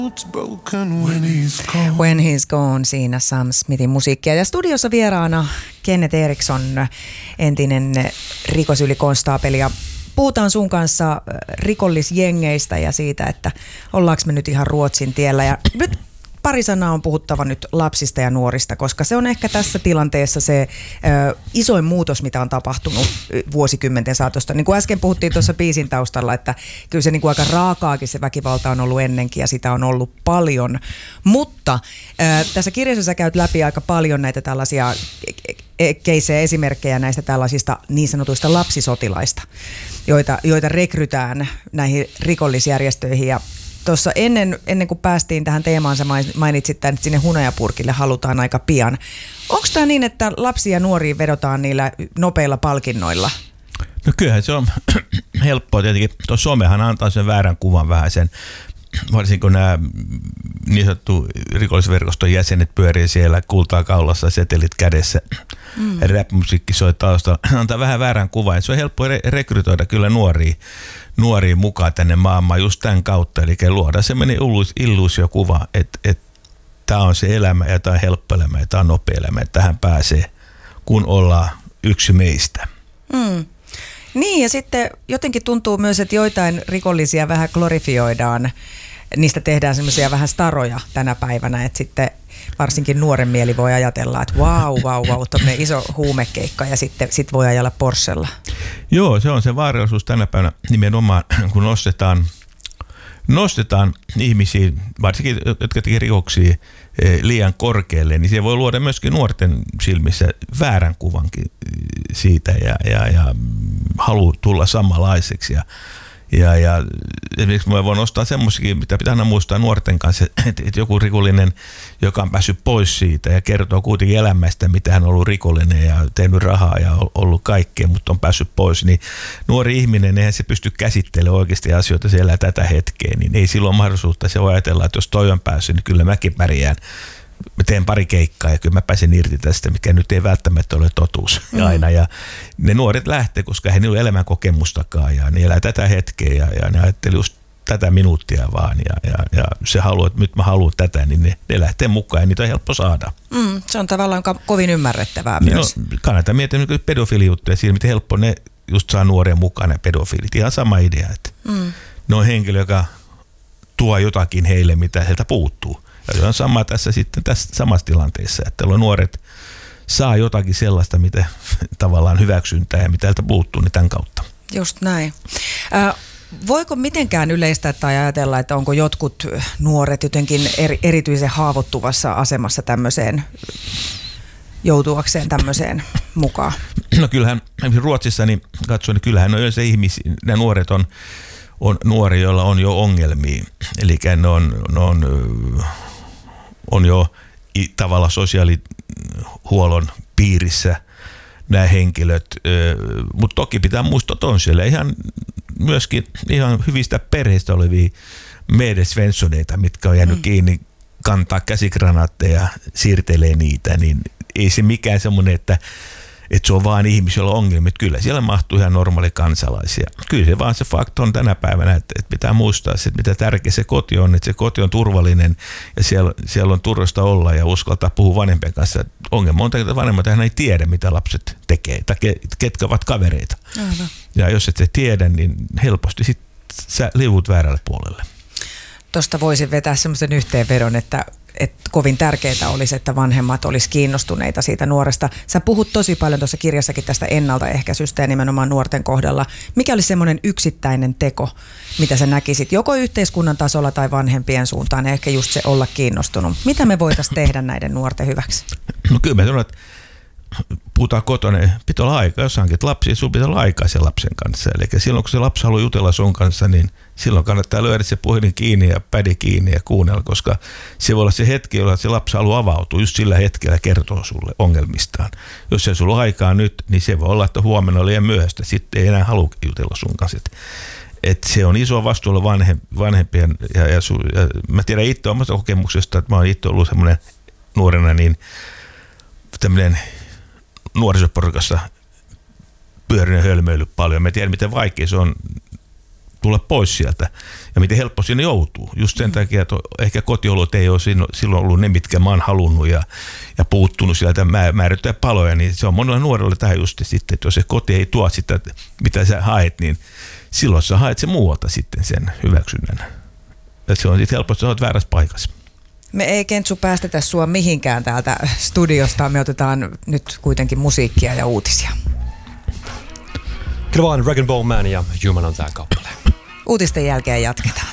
When He's Gone, siinä Sam Smithin musiikkia. Ja studiossa vieraana Kenneth Eriksson, entinen rikosylikonstaapeli. Ja puhutaan sun kanssa rikollisjengeistä ja siitä, että ollaanko me nyt ihan Ruotsin tiellä. Ja nyt pari sanaa on puhuttava nyt lapsista ja nuorista, koska se on ehkä tässä tilanteessa se isoin muutos, mitä on tapahtunut vuosikymmenten saatosta. Niin kuin äsken puhuttiin tuossa biisin taustalla, että kyllä se niin kuin aika raakaakin se väkivalta on ollut ennenkin ja sitä on ollut paljon. Mutta tässä kirjassa sä käyt läpi aika paljon näitä tällaisia keissejä, esimerkkejä näistä tällaisista niin sanotuista lapsisotilaista, joita rekrytään näihin rikollisjärjestöihin. Ja tuossa ennen kuin päästiin tähän teemaan, sä mainitsit, että sinne hunajapurkille halutaan aika pian. Onko tämä niin, että lapsia ja nuoria vedotaan niillä nopeilla palkinnoilla? No kyllähän se on helppoa tietenkin. Tuo somehan antaa sen väärän kuvan vähän sen, varsinkin kun nämä niin sanottu rikollisverkoston jäsenet pyörii siellä kultaa kaulassa, setelit kädessä, rap-musiikki soi taustalla. Antaa vähän väärän kuvan. Se on helppo rekrytoida kyllä nuoria mukaan tänne maailmaan just tämän kautta. Eli luoda semmoinen illuusiokuva, että tämä on se elämä ja tämä on helppo elämä ja tämä on nopea elämä. Että tähän pääsee, kun ollaan yksi meistä. Niin, ja sitten jotenkin tuntuu myös, että joitain rikollisia vähän glorifioidaan. Niistä tehdään semmoisia vähän staroja tänä päivänä, että sitten varsinkin nuoren mieli voi ajatella, että vau, tuommoinen iso huumekeikka ja sitten voi ajalla Porschella. Joo, se on se vaarallisuus tänä päivänä nimenomaan, kun nostetaan ihmisiä, varsinkin jotka tekee rikoksia liian korkealle, niin se voi luoda myöskin nuorten silmissä väärän kuvankin siitä ja halu tulla samanlaiseksi. Ja esimerkiksi mä voin nostaa semmoisiakin, mitä pitää aina muistaa nuorten kanssa, että joku rikollinen, joka on päässyt pois siitä ja kertoo kuitenkin elämästä, mitä hän on ollut rikollinen ja tehnyt rahaa ja ollut kaikkea, mutta on päässyt pois, niin nuori ihminen, eihän se pysty käsittelemään oikeasti asioita siellä tätä hetkeä, niin ei silloin mahdollisuutta. Se voi ajatella, että jos toi on päässyt, niin kyllä mäkin pärjään. Mä teen pari keikkaa ja kyllä mä pääsen irti tästä, mikä nyt ei välttämättä ole totuus aina. Ja ne nuoret lähtee, koska he ei ole elämän kokemustakaan ja ne elää tätä hetkeä ja ne ajatteli just tätä minuuttia vaan. Ja se haluaa, että nyt mä haluan tätä, niin ne lähtee mukaan ja niitä on helppo saada. Se on tavallaan kovin ymmärrettävää myös. No, kannattaa miettiä pedofiliujuttuja siinä, miten helppo ne just saa nuoria mukaan ne pedofiilit. Ihan sama idea, että ne on henkilö, joka tuo jotakin heille, mitä heiltä puuttuu. Ja se on sama tässä sitten tässä samassa tilanteessa, että nuoret saa jotakin sellaista, mitä tavallaan hyväksyntää ja mitä heiltä puuttuu, niin tämän kautta. Just näin. Voiko mitenkään yleistää tai ajatella, että onko jotkut nuoret jotenkin erityisen haavoittuvassa asemassa tämmöiseen, joutuakseen tämmöiseen mukaan? No kyllähän Ruotsissa, niin katsoin, niin kyllähän yleensä ihmisiä, nämä nuoret on nuoria, joilla on jo ongelmia, eli ne on jo tavallaan sosiaalihuollon piirissä nämä henkilöt, mutta toki pitää muistaa, että on siellä myöskin ihan hyvistä perheistä olevia medesvenssoneita, mitkä on jäänyt kiinni, kantaa käsikranaatteja, siirtelee niitä, niin ei se mikään semmoinen, että se on vaan ihmisiä, joilla on ongelmia. Kyllä siellä mahtuu ihan normaali kansalaisia. Kyllä se vaan se fakta on tänä päivänä, että pitää muistaa, että mitä tärkeä se koti on, että se koti on turvallinen ja siellä on turvallista olla ja uskaltaa puhua vanhempien kanssa. Ongelma on, että vanhemmat ei tiedä, mitä lapset tekee tai ketkä ovat kavereita. Aivan. Ja jos et se tiedä, niin helposti sit sä liuut väärälle puolelle. Tuosta voisin vetää semmoisen yhteenvedon, että kovin tärkeää olisi, että vanhemmat olisi kiinnostuneita siitä nuoresta. Sä puhut tosi paljon tuossa kirjassakin tästä ennaltaehkäisystä ja nimenomaan nuorten kohdalla. Mikä olisi semmoinen yksittäinen teko, mitä sä näkisit joko yhteiskunnan tasolla tai vanhempien suuntaan, ehkä just se olla kiinnostunut? Mitä me voitaisiin tehdä näiden nuorten hyväksi? No kyllä mä sanon, että puhutaan kotona, pitää olla aikaa, jos hankit lapsia, sun pitää olla aikaa sen lapsen kanssa. Eli silloin kun se lapsi haluaa jutella sun kanssa, niin silloin kannattaa lyödä se puhelin kiinni ja pädi kiinni ja kuunnella, koska se voi olla se hetki, jolla se lapsi haluaa avautua, just sillä hetkellä kertoo sulle ongelmistaan. Jos ei sulla aikaa nyt, niin se voi olla, että huomenna on liian myöhäistä, sitten ei enää halua jutella sun kanssa. Että se on iso vastuu vanhempien, ja mä tiedän itse omasta kokemuksesta, että mä oon itse ollut semmoinen nuorena, niin tämmöinen nuorisoporukassa pyörinyt hölmöily paljon. Mä tiedän, miten vaikea se on tulla pois sieltä ja miten helppo siinä joutuu. Just sen takia, että ehkä kotiolot ei ole silloin ollut ne, mitkä mä oon halunnut ja puuttunut sieltä määrättyjä paloja, niin se on monella nuorella tähän just sitten, että jos se koti ei tuo sitä, mitä sä haet, niin silloin sä haet se muualta sitten sen hyväksynnän. Ja se on sitten helppo, että sä oot väärässä paikassa. Me ei, Kentsu, päästetä sua mihinkään täältä studiosta. Me otetaan nyt kuitenkin musiikkia ja uutisia. Kyllä vaan Rag & Bone Man ja Human on tää kappale. Uutisten jälkeen jatketaan.